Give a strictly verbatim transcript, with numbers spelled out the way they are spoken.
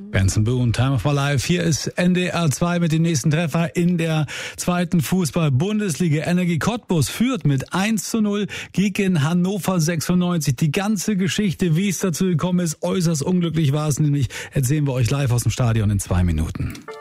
Benson Boone, Time of My Life. Hier ist N D R zwei mit dem nächsten Treffer in der zweiten Fußball-Bundesliga. Energie Cottbus führt mit eins zu null gegen Hannover sechsundneunzig. Die ganze Geschichte, wie es dazu gekommen ist, äußerst unglücklich war es nämlich, erzählen wir euch live aus dem Stadion in zwei Minuten.